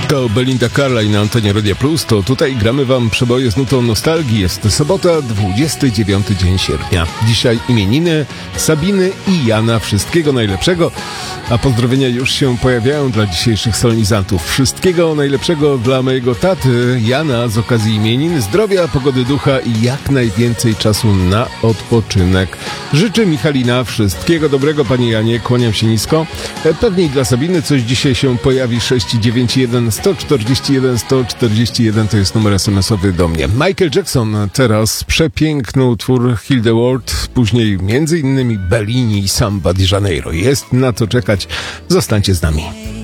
To Belinda Carlisle na antenie Radia Plus. To tutaj gramy wam przeboje z nutą nostalgii. Jest sobota, 29 dzień sierpnia. Dzisiaj imieniny Sabiny i Jana. Wszystkiego najlepszego. A pozdrowienia już się pojawiają dla dzisiejszych solenizantów. Wszystkiego najlepszego dla mojego taty Jana z okazji imienin. Zdrowia, pogody ducha i jak najwięcej czasu na odpoczynek. Życzę Michalina wszystkiego dobrego, panie Janie. Kłaniam się nisko. Pewnie i dla Sabiny coś dzisiaj się pojawi. 691 141 141 to jest numer SMS-owy do mnie. Michael Jackson teraz przepiękny utwór Heal the World, później między innymi Bellini i Samba di Janeiro. Jest na to czekać. Zostańcie z nami.